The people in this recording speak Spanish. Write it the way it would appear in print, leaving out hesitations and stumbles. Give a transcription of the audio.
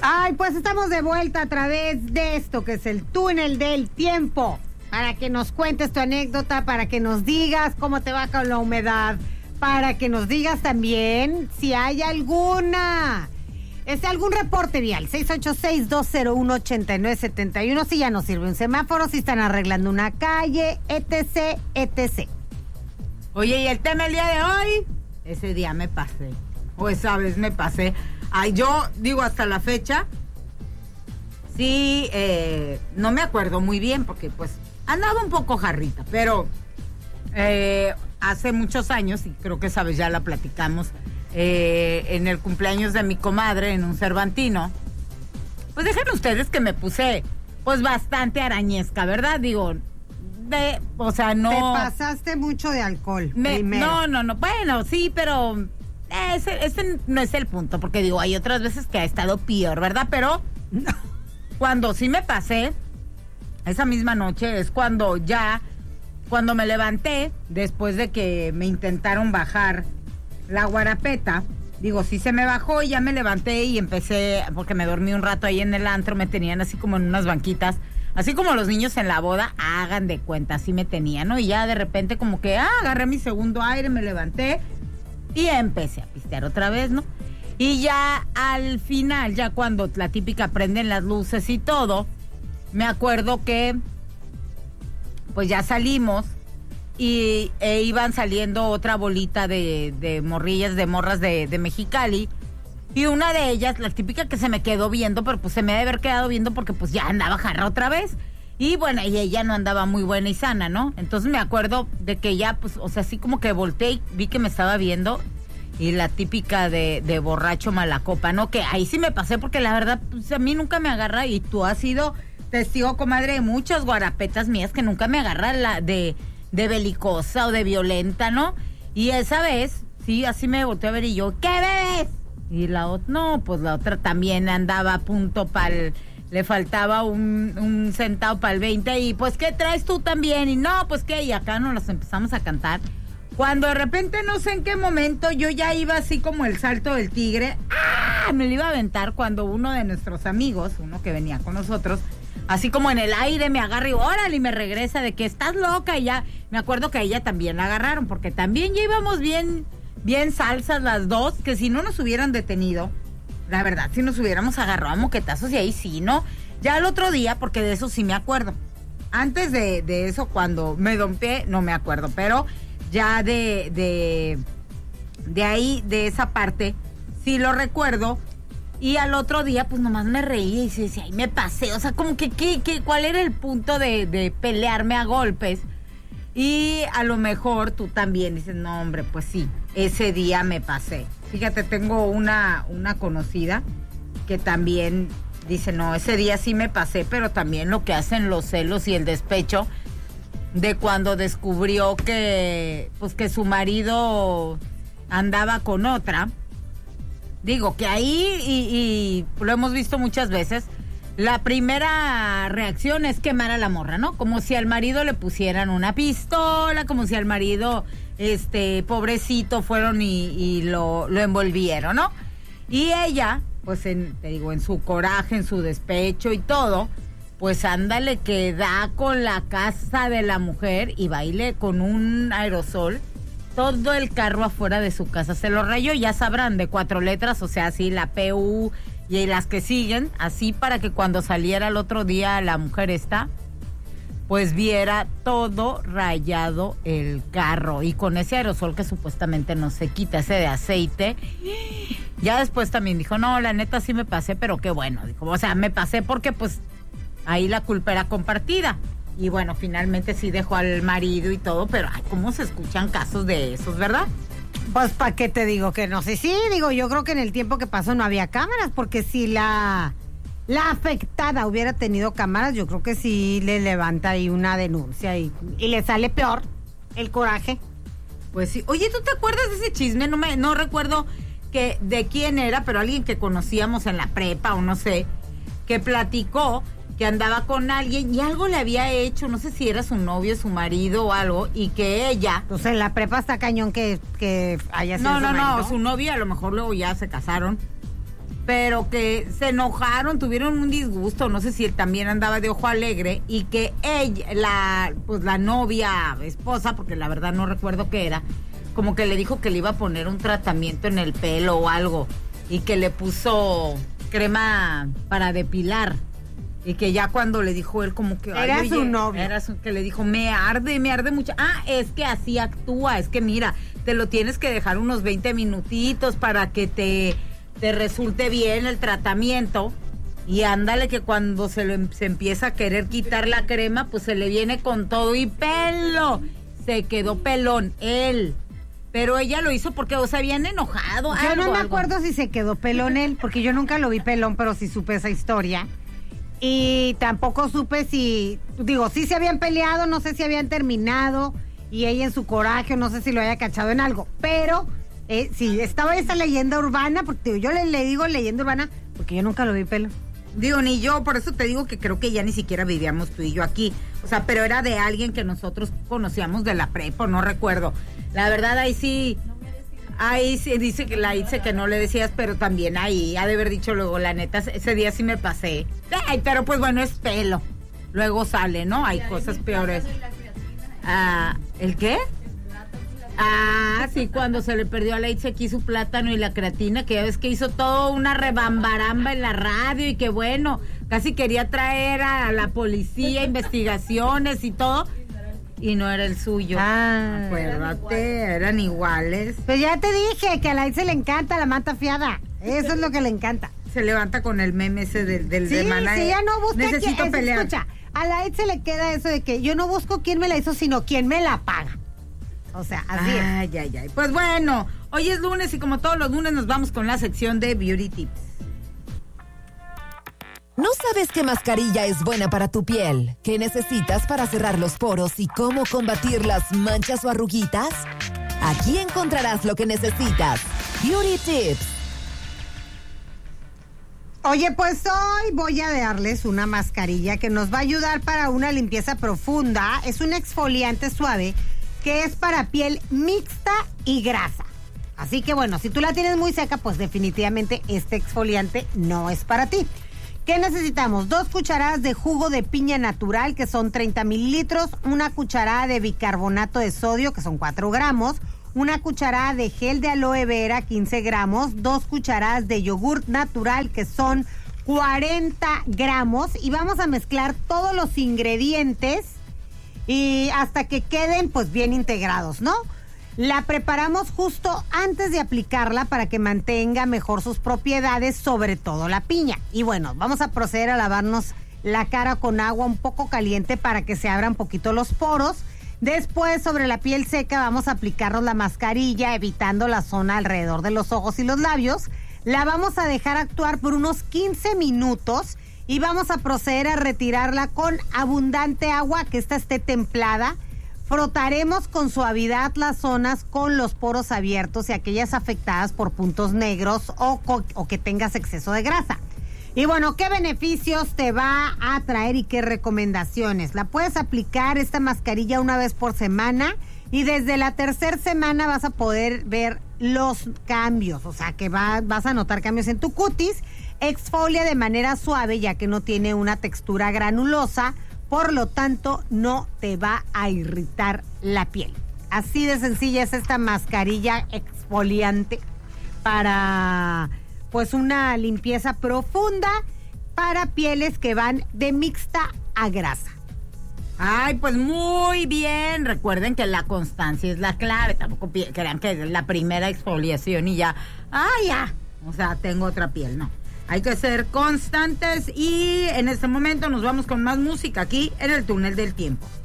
Ay, pues estamos de vuelta a través de esto que es el túnel del tiempo, para que nos cuentes tu anécdota, para que nos digas cómo te va con la humedad, para que nos digas también si hay algún reporte vial, 686-201-8971, si ya no sirve un semáforo, si están arreglando una calle, etc, etc. Oye, y el tema el día de hoy, ese día me pasé, o esa vez me pasé. Ay, yo digo hasta la fecha, sí, no me acuerdo muy bien porque pues andaba un poco jarrita, pero hace muchos años, y creo que esa vez ya la platicamos, en el cumpleaños de mi comadre en un Cervantino, pues déjenme ustedes que me puse pues bastante arañesca, ¿verdad? Digo, o sea, no... Te pasaste mucho de alcohol primero. No, bueno, sí, pero ese no es el punto, porque digo, hay otras veces que ha estado peor, ¿verdad? Pero cuando sí me pasé, esa misma noche es cuando me levanté, después de que me intentaron bajar la guarapeta, digo, sí se me bajó y ya me levanté y empecé, porque me dormí un rato ahí en el antro, me tenían así como en unas banquitas, así como los niños en la boda, hagan de cuenta, así me tenían, ¿no? Y ya de repente como que, agarré mi segundo aire, me levanté y empecé a pistear otra vez, ¿no? Y ya al final, ya cuando la típica prenden las luces y todo, me acuerdo que pues ya salimos y iban saliendo otra bolita de morrillas, de morras de Mexicali, y una de ellas, la típica que se me quedó viendo, pero pues se me debe haber quedado viendo porque pues ya andaba jarra otra vez, y bueno, y ella no andaba muy buena y sana, ¿no? Entonces me acuerdo de que ya, pues, o sea, así como que volteé y vi que me estaba viendo, y la típica de borracho malacopa, ¿no? Que ahí sí me pasé porque la verdad, pues a mí nunca me agarra, y tú has sido testigo, comadre, de muchas guarapetas mías que nunca me agarra la de belicosa o de violenta, ¿no? Y esa vez, sí, así me volteé a ver y yo, ¿qué bebes? Y la otra, no, pues la otra también andaba a punto le faltaba un centavo para el 20, y pues, ¿qué traes tú también? Y no, pues, ¿qué? Y acá nos las empezamos a cantar. Cuando de repente, no sé en qué momento, yo ya iba así como el salto del tigre, me lo iba a aventar cuando uno de nuestros amigos, uno que venía con nosotros, así como en el aire me agarra y órale, y me regresa de que estás loca, y ya me acuerdo que a ella también la agarraron, porque también ya íbamos bien salsas las dos, que si no nos hubieran detenido, la verdad, si nos hubiéramos agarrado a moquetazos, y ahí sí, ¿no? Ya el otro día, porque de eso sí me acuerdo, antes de eso, cuando me dompé, no me acuerdo, pero ya de ahí, de esa parte, sí lo recuerdo. Y al otro día, pues nomás me reía y se decía, ay, me pasé. O sea, como que ¿cuál era el punto de pelearme a golpes? Y a lo mejor tú también dices, no, hombre, pues sí, ese día me pasé. Fíjate, tengo una conocida que también dice, no, ese día sí me pasé, pero también lo que hacen los celos y el despecho de cuando descubrió que su marido andaba con otra. Digo que ahí, y lo hemos visto muchas veces, la primera reacción es quemar a la morra, ¿no? Como si al marido le pusieran una pistola, como si al marido, pobrecito, fueron y lo envolvieron, ¿no? Y ella, pues en su coraje, en su despecho y todo, pues ándale que da con la casa de la mujer y baile con un aerosol todo el carro afuera de su casa. Se lo rayó, ya sabrán, de 4 letras, o sea, así la PU y las que siguen, así para que cuando saliera el otro día la mujer esta, pues viera todo rayado el carro. Y con ese aerosol que supuestamente no se quita, ese de aceite. Ya después también dijo, no, la neta sí me pasé, pero qué bueno. Dijo, o sea, me pasé porque pues ahí la culpa era compartida. Y bueno, finalmente sí dejó al marido y todo, pero ay, ¿cómo se escuchan casos de esos, verdad? Pues, ¿para qué te digo que no sé? Sí, digo, yo creo que en el tiempo que pasó no había cámaras, porque si la afectada hubiera tenido cámaras, yo creo que sí le levanta ahí una denuncia y le sale peor el coraje. Pues sí. Oye, ¿tú te acuerdas de ese chisme? No recuerdo de quién era, pero alguien que conocíamos en la prepa o no sé, que platicó que andaba con alguien y algo le había hecho, no sé si era su novio, su marido o algo, y que ella... Pues en la prepa está cañón que haya sido No, su novio, a lo mejor luego ya se casaron, pero que se enojaron, tuvieron un disgusto, no sé si él también andaba de ojo alegre, y que ella, la novia, esposa, porque la verdad no recuerdo qué era, como que le dijo que le iba a poner un tratamiento en el pelo o algo, y que le puso crema para depilar, y que ya cuando le dijo él como que... Era oye, su novio. Que le dijo, me arde mucho. Ah, es que así actúa, es que mira, te lo tienes que dejar unos 20 minutitos para que te resulte bien el tratamiento, y ándale que cuando se empieza a querer quitar la crema, pues se le viene con todo y pelo, se quedó pelón él, pero ella lo hizo porque se habían enojado. Yo no me acuerdo si se quedó pelón él, porque yo nunca lo vi pelón, pero sí supe esa historia, y tampoco supe si se habían peleado, no sé si habían terminado, y ella en su coraje, no sé si lo haya cachado en algo, pero... sí, estaba esa leyenda urbana, porque yo le digo leyenda urbana, porque yo nunca lo vi pelo. Digo, ni yo, por eso te digo que creo que ya ni siquiera vivíamos tú y yo aquí. O sea, pero era de alguien que nosotros conocíamos de la prepa, no recuerdo. La verdad, ahí sí dice que no le decías, pero también ahí ha de haber dicho luego, la neta, ese día sí me pasé. Ay, pero pues bueno, es pelo. Luego sale, ¿no? Hay cosas peores. ¿El qué? Ah, sí, cuando se le perdió a Leitze aquí su plátano y la creatina, que ya ves que hizo todo una rebambaramba en la radio, y que bueno, casi quería traer a la policía, investigaciones y todo, y no era el suyo. Acuérdate, eran iguales. Pues ya te dije que a Leitze le encanta la manta fiada, eso es lo que le encanta. Se levanta con el meme ese del sí, hermana. Sí, ya no busca necesito pelear. Escucha, a Leitze le queda eso de que yo no busco quién me la hizo, sino quién me la paga. O sea, así es. Ay. Pues bueno, hoy es lunes y como todos los lunes nos vamos con la sección de Beauty Tips. ¿No sabes qué mascarilla es buena para tu piel? ¿Qué necesitas para cerrar los poros y cómo combatir las manchas o arruguitas? Aquí encontrarás lo que necesitas. Beauty Tips. Oye, pues hoy voy a darles una mascarilla que nos va a ayudar para una limpieza profunda. Es un exfoliante suave que es para piel mixta y grasa. Así que bueno, si tú la tienes muy seca, pues definitivamente este exfoliante no es para ti. ¿Qué necesitamos? 2 cucharadas de jugo de piña natural, que son 30 mililitros, 1 cucharada de bicarbonato de sodio, que son 4 gramos, 1 cucharada de gel de aloe vera, 15 gramos, 2 cucharadas de yogurt natural, que son 40 gramos, y vamos a mezclar todos los ingredientes y hasta que queden pues bien integrados, ¿no? La preparamos justo antes de aplicarla para que mantenga mejor sus propiedades, sobre todo la piña. Y bueno, vamos a proceder a lavarnos la cara con agua un poco caliente para que se abran un poquito los poros. Después, sobre la piel seca, vamos a aplicarnos la mascarilla, evitando la zona alrededor de los ojos y los labios. La vamos a dejar actuar por unos 15 minutos y vamos a proceder a retirarla con abundante agua, que esta esté templada. Frotaremos con suavidad las zonas con los poros abiertos y aquellas afectadas por puntos negros o que tengas exceso de grasa. Y bueno, ¿qué beneficios te va a traer y qué recomendaciones? La puedes aplicar esta mascarilla una vez por semana y desde la 3ª semana vas a poder ver los cambios, o sea que vas a notar cambios en tu cutis. Exfolia de manera suave, ya que no tiene una textura granulosa, por lo tanto no te va a irritar la piel. Así de sencilla es esta mascarilla exfoliante para pues una limpieza profunda para pieles que van de mixta a grasa. Ay, pues muy bien. Recuerden que la constancia es la clave. Tampoco crean que es la primera exfoliación y ya, o sea, tengo otra piel, no. Hay que ser constantes y en este momento nos vamos con más música aquí en el Túnel del Tiempo.